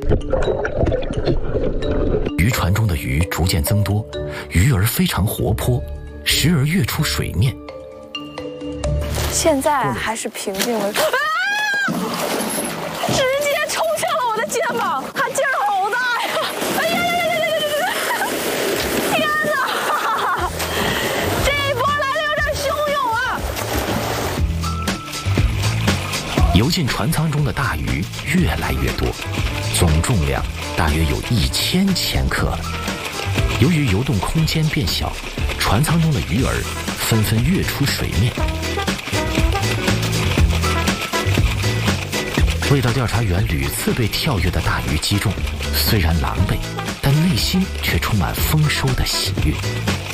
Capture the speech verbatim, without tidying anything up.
渔船中的鱼逐渐增多，鱼儿非常活泼，时而跃出水面。 现在还是平静的，啊！直接冲向了我的肩膀，它劲儿好大呀！哎呀呀呀呀呀呀呀！天哪，这一波来的有点汹涌啊！ 游进船舱中的大鱼越来越多，总重量大约有一千千克了。由于游动空间变小，船舱中的鱼儿纷纷跃出水面。味道调查员屡次被跳跃的大鱼击中，虽然狼狈，但内心却充满丰收的喜悦。